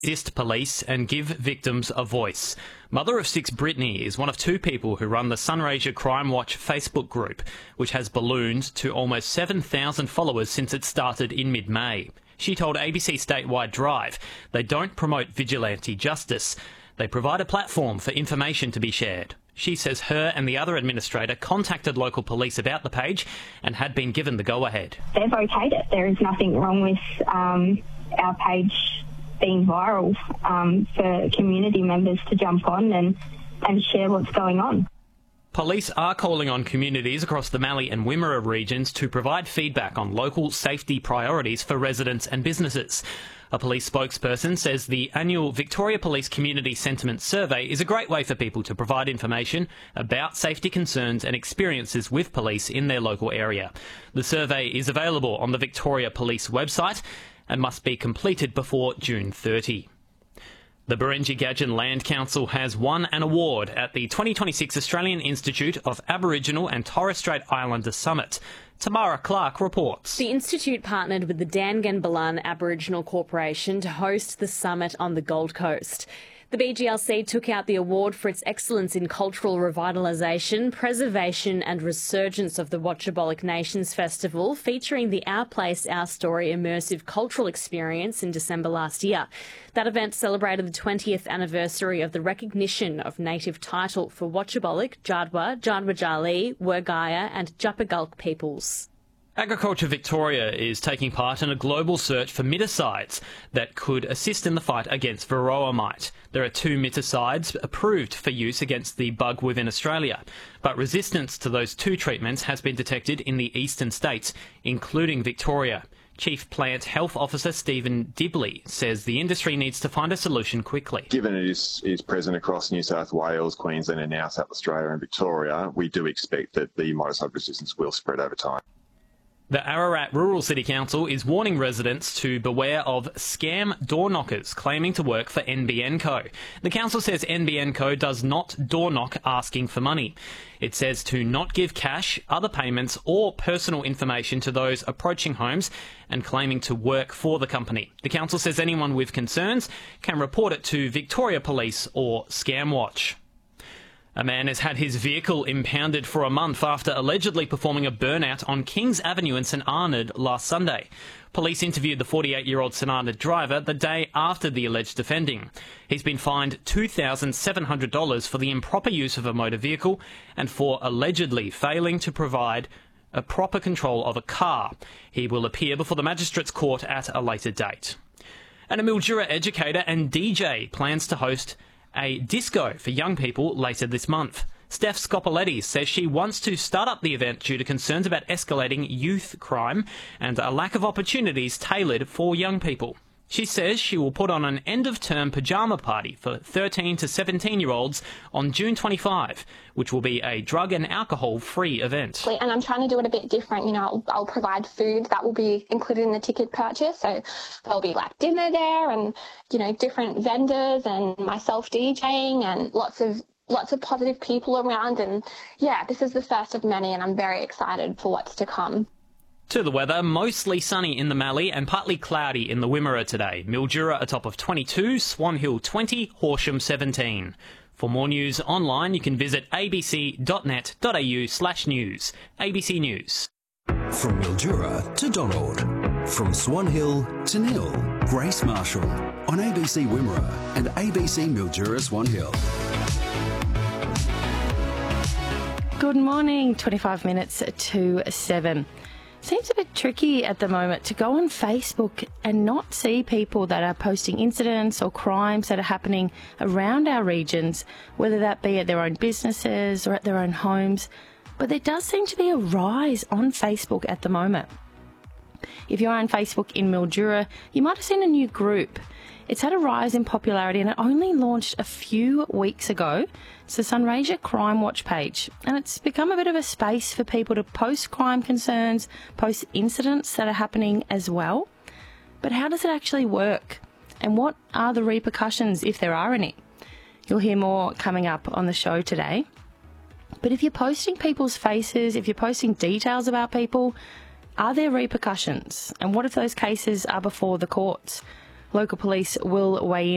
assist police and give victims a voice. Mother of 6 Brittany is one of 2 people who run the Sunraysia Crime Watch Facebook group, which has ballooned to almost 7,000 followers since it started in mid-May. She told ABC Statewide Drive they don't promote vigilante justice. They provide a platform for information to be shared. She says her and the other administrator contacted local police about the page and had been given the go-ahead. They've okayed it. There is nothing wrong with our page being viral for community members to jump on and share what's going on. Police are calling on communities across the Mallee and Wimmera regions to provide feedback on local safety priorities for residents and businesses. A police spokesperson says the annual Victoria Police Community Sentiment Survey is a great way for people to provide information about safety concerns and experiences with police in their local area. The survey is available on the Victoria Police website and must be completed before June 30. The Berengee-Gadgin Land Council has won an award at the 2026 Australian Institute of Aboriginal and Torres Strait Islander Summit. Tamara Clark reports. The Institute partnered with the Dangan Aboriginal Corporation to host the summit on the Gold Coast. The BGLC took out the award for its excellence in cultural revitalisation, preservation and resurgence of the Watchabolik Nations Festival, featuring the Our Place, Our Story immersive cultural experience in December last year. That event celebrated the 20th anniversary of the recognition of native title for Watchabolik, Jadwa, Jadwajali, Wergaya and Djapagulk peoples. Agriculture Victoria is taking part in a global search for miticides that could assist in the fight against varroa mite. There are 2 miticides approved for use against the bug within Australia, but resistance to those 2 treatments has been detected in the eastern states, including Victoria. Chief Plant Health Officer Stephen Dibley says the industry needs to find a solution quickly. Given it is present across New South Wales, Queensland and now South Australia and Victoria, we do expect that the miticide resistance will spread over time. The Ararat Rural City Council is warning residents to beware of scam door knockers claiming to work for NBN Co. The council says NBN Co does not door knock asking for money. It says to not give cash, other payments or personal information to those approaching homes and claiming to work for the company. The council says anyone with concerns can report it to Victoria Police or Scamwatch. A man has had his vehicle impounded for a month after allegedly performing a burnout on Kings Avenue in St Arnaud last Sunday. Police interviewed the 48-year-old St Arnaud driver the day after the alleged offending. He's been fined $2,700 for the improper use of a motor vehicle and for allegedly failing to provide a proper control of a car. He will appear before the Magistrates Court at a later date. And a Mildura educator and DJ plans to host a disco for young people later this month. Steph Scopoletti says she wants to start up the event due to concerns about escalating youth crime and a lack of opportunities tailored for young people. She says she will put on an end-of-term pyjama party for 13 to 17-year-olds on June 25, which will be a drug and alcohol-free event. And I'm trying to do it a bit different. You know, I'll provide food that will be included in the ticket purchase. So there'll be like dinner there and, you know, different vendors and myself DJing and lots of positive people around. And yeah, this is the first of many and I'm very excited for what's to come. To the weather, mostly sunny in the Mallee and partly cloudy in the Wimmera today. Mildura a top of 22, Swan Hill 20, Horsham 17. For more news online, you can visit abc.net.au/news. ABC News. From Mildura to Donald. From Swan Hill to Nil. Grace Marshall on ABC Wimmera and ABC Mildura Swan Hill. Good morning, 25 minutes to 7. Seems a bit tricky at the moment to go on Facebook and not see people that are posting incidents or crimes that are happening around our regions, whether that be at their own businesses or at their own homes. But there does seem to be a rise on Facebook at the moment. If you're on Facebook in Mildura, you might have seen a new group. It's had a rise in popularity and it only launched a few weeks ago. It's the Sunraysia Crime Watch page, and it's become a bit of a space for people to post crime concerns, post incidents that are happening as well. But how does it actually work? And what are the repercussions, if there are any? You'll hear more coming up on the show today. But if you're posting people's faces, if you're posting details about people, are there repercussions? And what if those cases are before the courts? Local police will weigh in